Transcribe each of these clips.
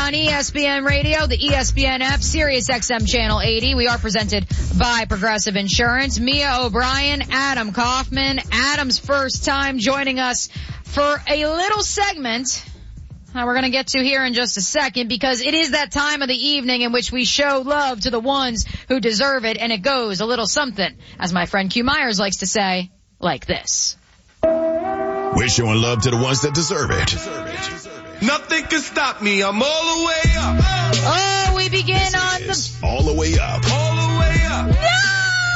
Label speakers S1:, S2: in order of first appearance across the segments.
S1: on ESPN Radio, the ESPN app, Sirius XM Channel 80. We are presented by Progressive Insurance. Mia O'Brien, Adam Kaufman. Adam's first time joining us for a little segment we're going to get to here in just a second, because it is that time of the evening in which we show love to the ones who deserve it, and it goes a little something, as my friend Q Myers likes to say, like this.
S2: We're showing love to the ones that deserve it.
S3: Nothing can stop me. I'm all the way up.
S1: Oh, we begin on the...
S2: All the way up.
S3: All the way up.
S1: No!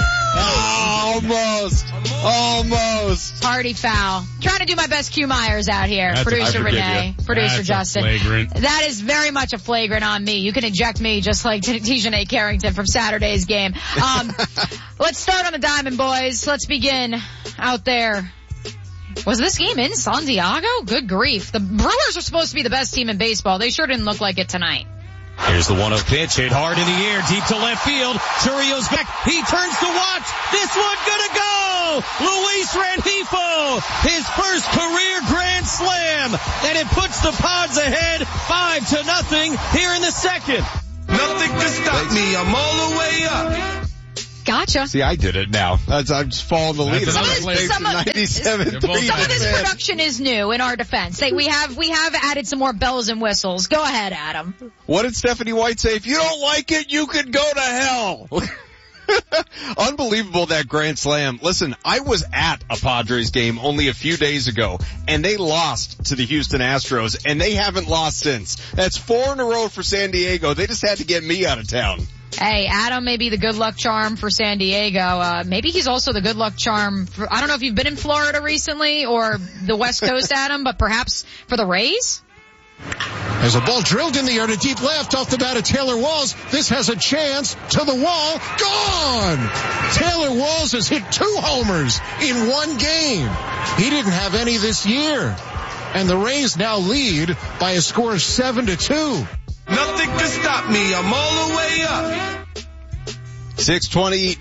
S4: Almost.
S1: Party foul. Trying to do my best Q Myers out here.
S4: That's
S1: Producer Renee. Producer
S4: That's
S1: Justin.
S4: Flagrant.
S1: That is very much a flagrant on me. You can eject me just like Tijane Carrington from Saturday's game. Let's start on the diamond, boys. Let's begin out there. Was this game in Santiago? Good grief. The Brewers are supposed to be the best team in baseball. They sure didn't look like it tonight.
S5: Here's the 1-0 pitch, hit hard in the air, deep to left field. Churrio's back. He turns to watch. This one gonna go! Luis Rengifo, his first career grand slam, and it puts the Pods ahead 5-0 here in the second.
S3: Nothing can stop me. I'm all the way up.
S1: Gotcha.
S4: See, I did it now. I'm just following the lead.
S1: Some of this production is new in our defense. We have added some more bells and whistles. Go ahead, Adam.
S4: What did Stephanie White say? If you don't like it, you could go to hell. Unbelievable, that grand slam. Listen, I was at a Padres game only a few days ago, and they lost to the Houston Astros, and they haven't lost since. That's 4 in a row for San Diego. They just had to get me out of town.
S1: Hey, Adam may be the good luck charm for San Diego. Maybe he's also the good luck charm for, I don't know if you've been in Florida recently or the West Coast, Adam, but perhaps for the Rays?
S6: As a ball drilled in the air to deep left off the bat of Taylor Walls. This has a chance to the wall. Gone! Taylor Walls has hit 2 homers in 1 game. He didn't have any this year. And the Rays now lead by a score of 7-2.
S3: Nothing can stop me. I'm all the way up.
S4: 620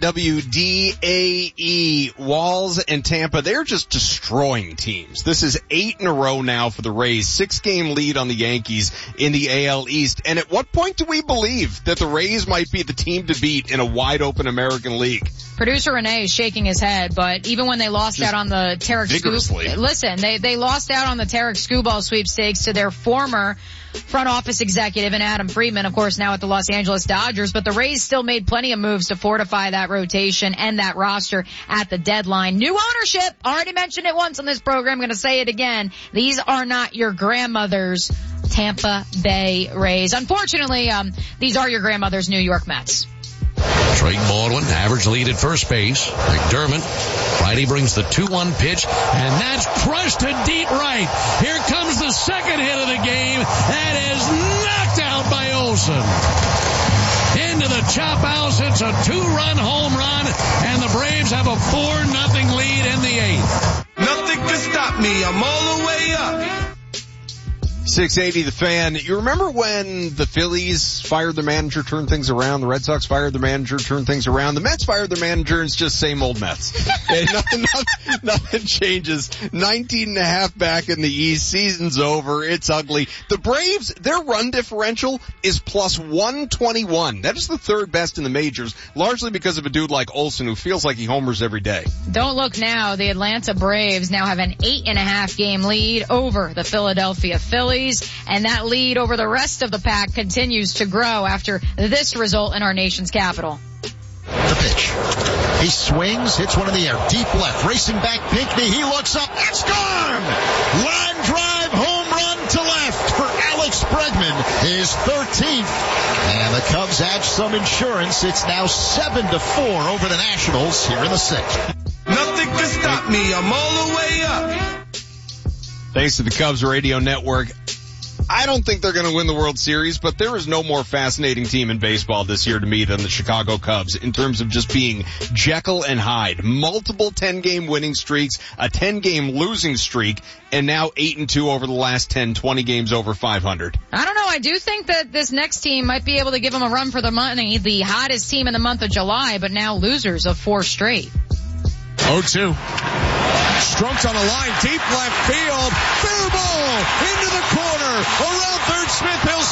S4: WDAE. Walls and Tampa, they're just destroying teams. This is 8 in a row now for the Rays. 6-game lead on the Yankees in the AL East. And at what point do we believe that the Rays might be the team to beat in a wide open American League?
S1: Producer Renee is shaking his head, but even when they lost out on the Tarek they lost out on the Tarek Skubal sweepstakes to their former front office executive and Adam Friedman, of course, now at the Los Angeles Dodgers, but the Rays still made plenty of moves to fortify that rotation and that roster at the deadline. New ownership, already mentioned it once on this program, I'm going to say it again. These are not your grandmother's Tampa Bay Rays. Unfortunately, these are your grandmother's New York Mets.
S7: Drake Baldwin, average lead at first base. McDermott, righty brings the 2-1 pitch, and that's crushed to deep right. Here comes the second hit of the game. That is knocked out by Olsen. Into the chop house, it's a 2-run home run, and the Braves have a 4-0 lead in the 8th.
S3: Nothing can stop me. I'm all the way up.
S4: 680 The Fan. You remember when the Phillies fired their manager, turned things around? The Red Sox fired their manager, turned things around. The Mets fired their manager, and it's just same old Mets. Nothing changes. 19.5 back in the East. Season's over. It's ugly. The Braves, their run differential is plus 121. That is the 3rd best in the majors, largely because of a dude like Olsen who feels like he homers every day.
S1: Don't look now. The Atlanta Braves now have an 8.5 game lead over the Philadelphia Phillies. And that lead over the rest of the pack continues to grow after this result in our nation's capital.
S6: The pitch. He swings, hits one in the air, deep left, racing back Pinckney. He looks up. It's gone! Line drive, home run to left for Alex Bregman, his 13th. And the Cubs add some insurance. It's now 7-4 over the Nationals here in the 6th.
S3: Nothing can stop me. I'm all the way up.
S4: Thanks to the Cubs radio network. I don't think they're going to win the World Series, but there is no more fascinating team in baseball this year to me than the Chicago Cubs in terms of just being Jekyll and Hyde. Multiple 10-game winning streaks, a 10-game losing streak, and now 8-2 over the last 10, 20 games over 500.
S1: I don't know. I do think that this next team might be able to give them a run for the money. The hottest team in the month of July, but now losers of 4 straight.
S6: 0-2. Strunks on a line, deep left field. Fair ball into the corner. Around third, Smith, he'll score.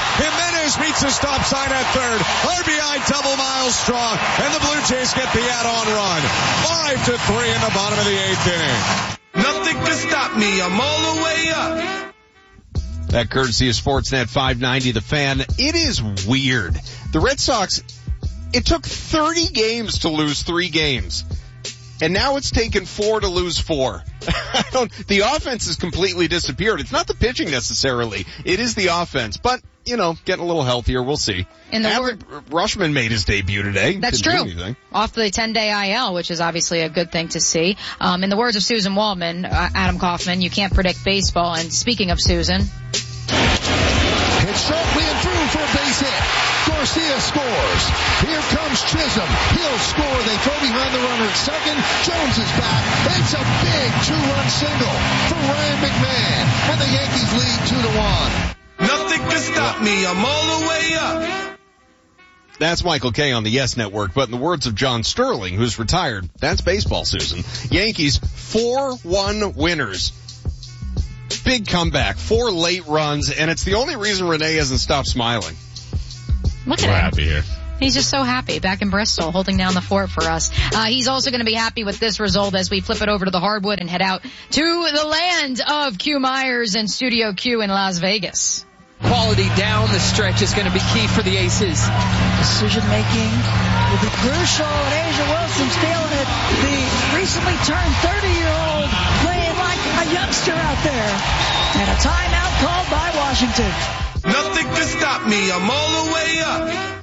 S4: Jimenez meets the stop sign at third. RBI double, Miles Straw, and the Blue Jays get the add-on run. 5-3 in the bottom of the 8th inning.
S3: Nothing can stop me. I'm all the way up.
S4: That courtesy of Sportsnet 590, The Fan. It is weird. The Red Sox, it took 30 games to lose 3 games. And now it's taken 4 to lose 4. The offense has completely disappeared. It's not the pitching necessarily. It is the offense. But, getting a little healthier. We'll see. Rushman made his debut today.
S1: That's true. Off the 10-day IL, which is obviously a good thing to see. In the words of Susan Waldman, Adam Kaufman, you can't predict baseball. And speaking of Susan.
S6: Hit sharply and through for a base hit. Garcia scores. Here comes Chisholm. He'll score. They throw behind the runner at second. Jones is back. It's a big 2-run single for Ryan McMahon. And the Yankees lead 2-1.
S3: Nothing can stop me. I'm all the way up.
S4: That's Michael Kay on the Yes Network. But in the words of John Sterling, who's retired, that's baseball, Susan. Yankees 4-1 winners. Big comeback, 4 late runs, and it's the only reason Renee hasn't stopped smiling.
S1: Look at him.
S5: We're happy here.
S1: He's just so happy back in Bristol, holding down the fort for us. He's also going to be happy with this result as we flip it over to the hardwood and head out to the land of Q Myers and Studio Q in Las Vegas.
S8: Quality down the stretch is going to be key for the Aces.
S9: Decision making will be crucial, and A'ja Wilson's feeling it. The recently turned 30-year-old playing like a youngster out there. And a timeout called by Washington.
S3: Nothing can stop me. I'm all the way up.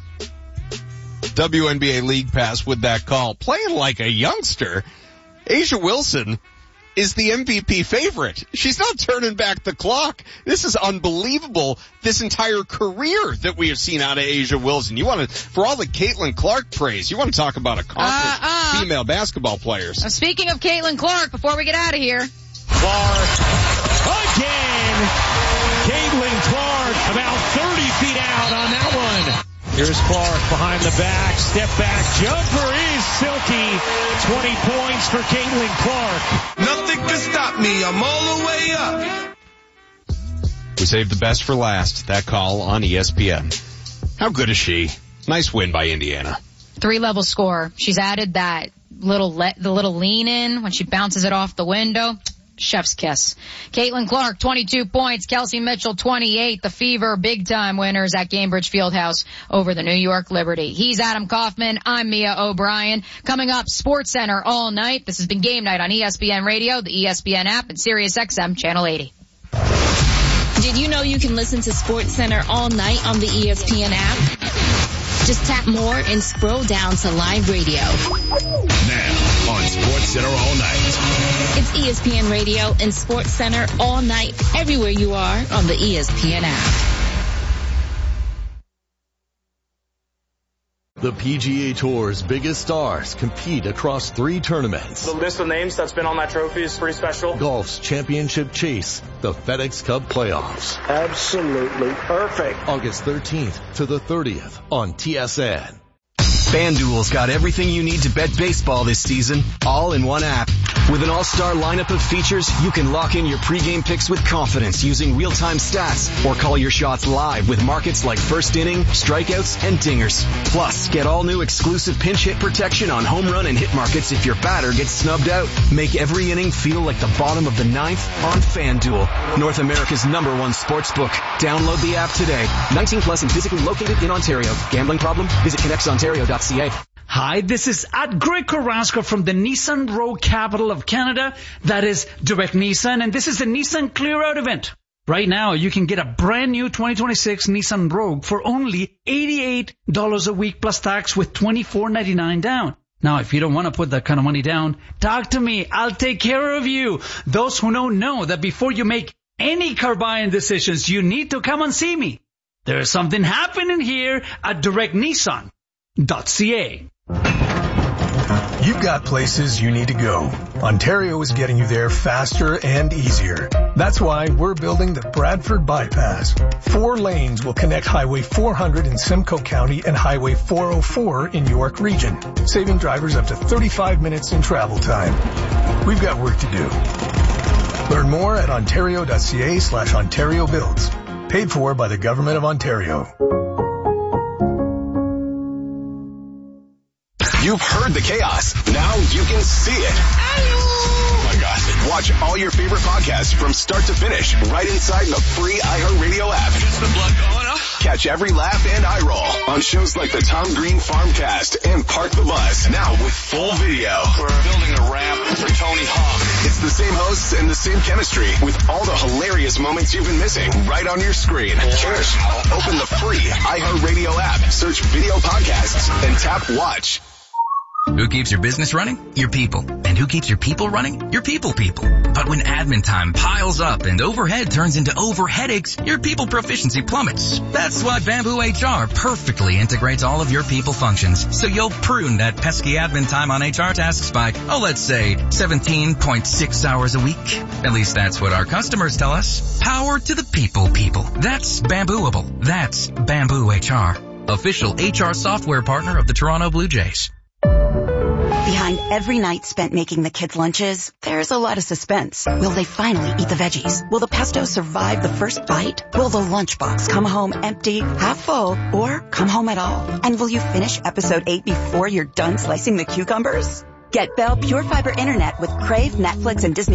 S4: WNBA League Pass with that call. Playing like a youngster. A'ja Wilson is the MVP favorite. She's not turning back the clock. This is unbelievable. This entire career that we have seen out of A'ja Wilson. For all the Caitlin Clark praise, you want to talk about accomplished female basketball players.
S1: Speaking of Caitlin Clark, before we get out of here.
S5: Clark again. Caitlin Clark about 30 feet out on that one. Here's Clark behind the back, step back, jumper is silky. 20 points for Caitlin Clark.
S3: Nothing can stop me. I'm all the way up.
S4: We saved the best for last. That call on ESPN. How good is she? Nice win by Indiana.
S1: 3-level score. She's added that the little lean in when she bounces it off the window. Chef's kiss. Caitlin Clark, 22 points. Kelsey Mitchell, 28. The Fever big-time winners at Gainbridge Fieldhouse over the New York Liberty. He's Adam Kaufman. I'm Mia O'Brien. Coming up, SportsCenter all night. This has been Game Night on ESPN Radio, the ESPN app, and SiriusXM Channel 80.
S10: Did you know you can listen to SportsCenter all night on the ESPN app? Just tap more and scroll down to live radio.
S2: Now on SportsCenter all night.
S10: It's ESPN Radio and SportsCenter all night, everywhere you are on the ESPN app.
S11: The PGA Tour's biggest stars compete across 3 tournaments.
S12: The list of names that's been on that trophy is pretty special.
S11: Golf's championship chase, the FedEx Cup playoffs.
S13: Absolutely perfect.
S11: August 13th to the 30th on TSN.
S14: FanDuel's got everything you need to bet baseball this season, all in one app. With an all-star lineup of features, you can lock in your pregame picks with confidence using real-time stats or call your shots live with markets like first inning, strikeouts, and dingers. Plus, get all new exclusive pinch hit protection on home run and hit markets if your batter gets snubbed out. Make every inning feel like the bottom of the 9th on FanDuel, North America's #1 sportsbook. Download the app today. 19 plus and physically located in Ontario. Gambling problem? Visit connectsontario.ca.
S15: Hi, this is Greg Carrasco from the Nissan Rogue capital of Canada. That is Direct Nissan, and this is the Nissan Clear Out event. Right now, you can get a brand new 2026 Nissan Rogue for only $88 a week plus tax with $24.99 down. Now, if you don't want to put that kind of money down, talk to me. I'll take care of you. Those who know that before you make any car buying decisions, you need to come and see me. There's something happening here at Direct Nissan. .ca.
S16: You've got places you need to go. Ontario is getting you there faster and easier. That's why we're building the Bradford Bypass. 4 lanes will connect Highway 400 in Simcoe County and Highway 404 in York Region, saving drivers up to 35 minutes in travel time. We've got work to do. Learn more at ontario.ca/Ontario Builds. Paid for by the Government of Ontario.
S17: You've heard the chaos. Now you can see it. Oh my God. Watch all your favorite podcasts from start to finish right inside the free iHeartRadio app.
S3: Gets the blood going up.
S17: Catch every laugh and eye roll on shows like the Tom Green Farmcast and Park the Bus. Now with full video.
S3: We're building a ramp for Tony Hawk.
S17: It's the same hosts and the same chemistry with all the hilarious moments you've been missing right on your screen. Cheers. Open the free iHeartRadio app, search video podcasts, and tap watch.
S18: Who keeps your business running? Your people. And who keeps your people running? Your people. But when admin time piles up and overhead turns into overheadaches, your people proficiency plummets. That's why Bamboo HR perfectly integrates all of your people functions. So you'll prune that pesky admin time on HR tasks by, let's say 17.6 hours a week. At least that's what our customers tell us. Power to the people. That's Bambooable. That's Bamboo HR. Official HR software partner of the Toronto Blue Jays.
S19: Behind every night spent making the kids' lunches, there's a lot of suspense. Will they finally eat the veggies? Will the pesto survive the first bite? Will the lunchbox come home empty, half full, or come home at all? And will you finish episode 8 before you're done slicing the cucumbers? Get Bell Pure Fiber Internet with Crave, Netflix, and Disney